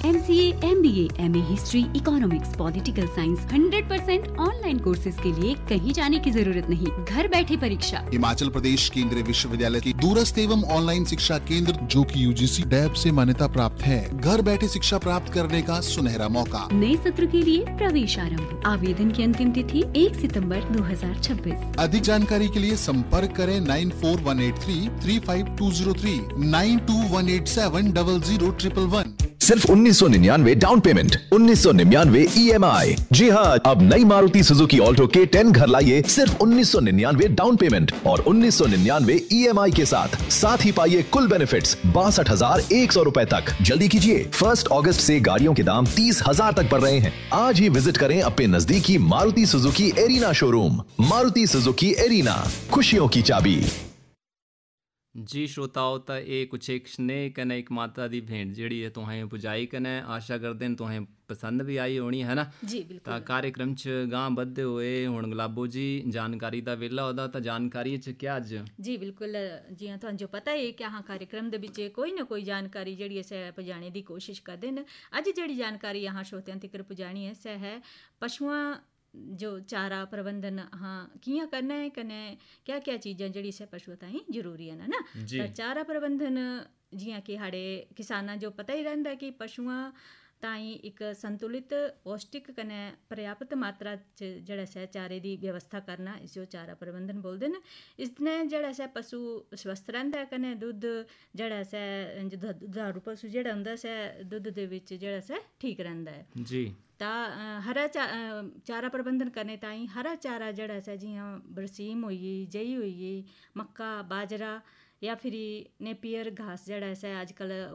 MCA, MBA, MA history, economics, political science 100% online courses के लिए कहीं जाने की जरूरत नहीं, घर बैठे परीक्षा। हिमाचल प्रदेश केंद्रीय विश्वविद्यालय की दूरस्थ एवं ऑनलाइन शिक्षा केंद्र जो कि UGC डैब से मान्यता प्राप्त है। घर बैठे शिक्षा प्राप्त करने का सुनहरा मौका। नए सत्र के लिए प्रवेश आरंभ। आवेदन की अंतिम तिथि 1 सितंबर 2026। अधिक जानकारी के लिए संपर्क करें 941833 35203 9218700111। सिर्फ 1999 डाउन पेमेंट, 1999 EMI। जी हाँ, अब नई मारुति सुजुकी ऑल्टो K10 घर लाइए सिर्फ 1999 डाउन पेमेंट और 1999 EMI के साथ ही पाइए कुल बेनिफिट्स 62,100 रुपए तक। जल्दी कीजिए, 1 अगस्त से गाड़ियों के दाम 30,000 तक बढ़ रहे हैं। आज ही विजिट करें अपने नजदीकी Maruti Suzuki arena showroom. Maruti Suzuki arena, खुशियों की चाबी। जी श्रोताओ, तो ये कुछ एक स्नेह कने एक माता दी भेंट जी है तुहें पुजाई कने, आशा करते हैं तुहें पसंद भी आई होनी है ना जी बिल्कुल। तो कार्यक्रम च गां बधदे हुए हुण गुलाबो जी जानकारी दा वेला होदा तो जानकारी च क्या अज जी बिल्कुल, जियां तुहां जो पता है कि अहाँ कार्यक्रम दे विच कोई ना कोई जानकारी जिहड़ी असें पुजाने दी कोशिश करदे न। अज जिहड़ी जानकारी अहाँ श्रोतियां तक पुजानी है सह है पशुआं जो चारा प्रबंधन हाँ कियां करना है कने क्या क्या चीज़ां जिहड़ी से पशुओं ताईं जरूरी है ना। तो चारा प्रबंधन जियां कि साढ़े किसानां जो पता ही रहिंदा कि पशुआं ताईं एक संतुलित पौष्टिक कने पर्याप्त मात्रा च जेह्ड़ा से चारे दी व्यवस्था करना इस जो चारा प्रबंधन बोलदे न। इसने जेह्ड़ा से पशु स्वस्थ रहिंदा है कने दुद्ध जेह्ड़ा से दुधारू पशु जेह्ड़ा हुंदा से दुद्ध दे विच जेह्ड़ा से ठीक रहिंदा है जी। ता हरा चारा प्रबंधन करने ताईं हरा चारा जेह्ड़ा ऐसा जियां बरसीम होई गेई, जई होई गेई, मक्का, बाजरा या फिर नेपियर घास जेह्ड़ा ऐसा अजकल